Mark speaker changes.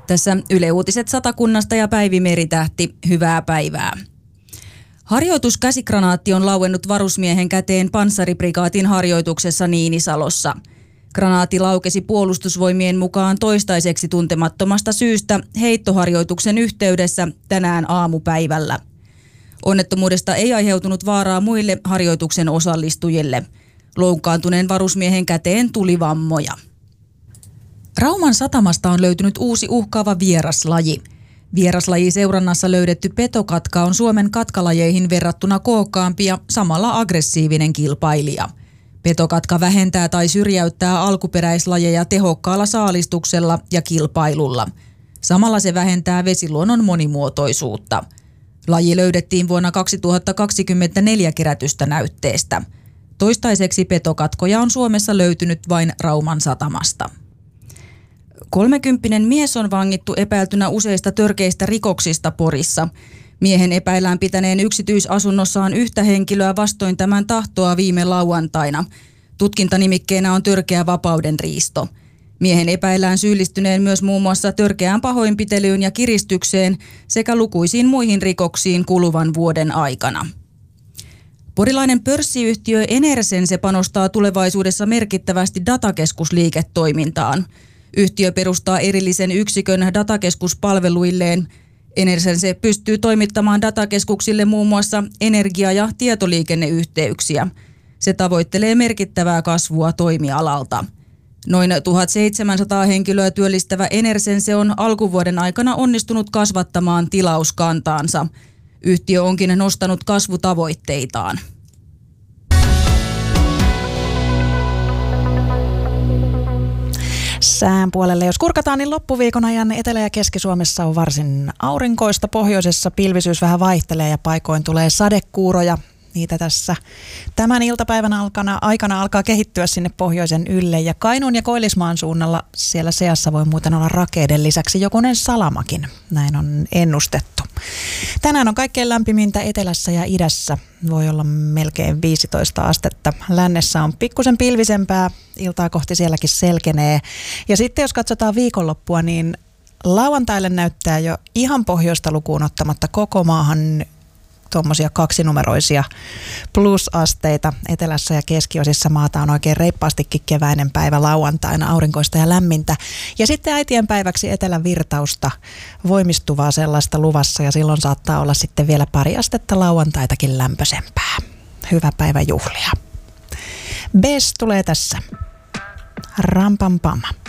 Speaker 1: Tässä Yle Uutiset Satakunnasta ja Päivi Meritähti. Hyvää päivää. Harjoituskäsikranaatti on lauennut varusmiehen käteen panssariprikaatin harjoituksessa Niinisalossa. Granaatti laukesi Puolustusvoimien mukaan toistaiseksi tuntemattomasta syystä heittoharjoituksen yhteydessä tänään aamupäivällä. Onnettomuudesta ei aiheutunut vaaraa muille harjoituksen osallistujille. Loukkaantuneen varusmiehen käteen tuli vammoja. Rauman satamasta on löytynyt uusi uhkaava vieraslaji. Vieraslajiseurannassa löydetty petokatka on Suomen katkalajeihin verrattuna kookkaampi ja samalla aggressiivinen kilpailija. Petokatka vähentää tai syrjäyttää alkuperäislajeja tehokkaalla saalistuksella ja kilpailulla. Samalla se vähentää vesiluonnon monimuotoisuutta. Laji löydettiin vuonna 2024 kerätystä näytteestä. Toistaiseksi petokatkoja on Suomessa löytynyt vain Rauman satamasta. 30 mies on vangittu epäiltynä useista törkeistä rikoksista Porissa. Miehen epäillään pitäneen yksityisasunnossaan yhtä henkilöä vastoin tämän tahtoa viime lauantaina. Tutkintanimikkeenä on törkeä vapaudenriisto. Miehen epäillään syyllistyneen myös muun muassa törkeään pahoinpitelyyn ja kiristykseen sekä lukuisiin muihin rikoksiin kuluvan vuoden aikana. Porilainen pörssiyhtiö Enersense panostaa tulevaisuudessa merkittävästi datakeskusliiketoimintaan. Yhtiö perustaa erillisen yksikön datakeskuspalveluilleen. Enersense pystyy toimittamaan datakeskuksille muun muassa energia- ja tietoliikenneyhteyksiä. Se tavoittelee merkittävää kasvua toimialalta. Noin 1700 henkilöä työllistävä Enersense on alkuvuoden aikana onnistunut kasvattamaan tilauskantaansa. Yhtiö onkin nostanut kasvutavoitteitaan.
Speaker 2: Sään puolelle, jos kurkataan, niin loppuviikon ajan Etelä- ja Keski-Suomessa on varsin aurinkoista. Pohjoisessa pilvisyys vähän vaihtelee ja paikoin tulee sadekuuroja. Niitä tässä tämän iltapäivän aikana alkaa kehittyä sinne pohjoisen ylle. Ja Kainuun ja Koillismaan suunnalla siellä seassa voi muuten olla rakeiden lisäksi jokunen salamakin. Näin on ennustettu. Tänään on kaikkein lämpimintä etelässä ja idässä. Voi olla melkein 15 astetta. Lännessä on pikkusen pilvisempää. Iltaa kohti sielläkin selkenee. Ja sitten jos katsotaan viikonloppua, niin lauantaille näyttää jo ihan pohjoista lukuun ottamatta koko maahan tuommoisia kaksinumeroisia plusasteita. Etelässä ja keskiosissa maata on oikein reippaastikin keväinen päivä lauantaina, aurinkoista ja lämmintä. Ja sitten äitienpäiväksi etelän virtausta, voimistuvaa sellaista luvassa, ja silloin saattaa olla sitten vielä pari astetta lauantaitakin lämpöisempää. Hyvä päivä juhlia. Bes tulee tässä. Rampampama.